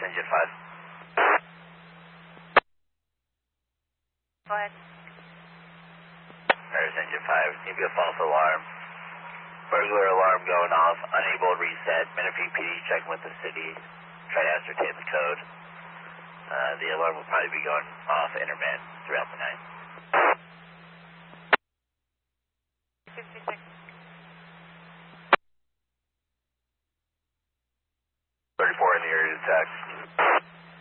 Engine 5. Go ahead. Paris Engine 5, need to be a false alarm. Burglar alarm going off, unable to reset. Menifee PD checking with the city, try to ascertain the code. The alarm will probably be going off intermittent throughout the night. 56. 34 in the area detect.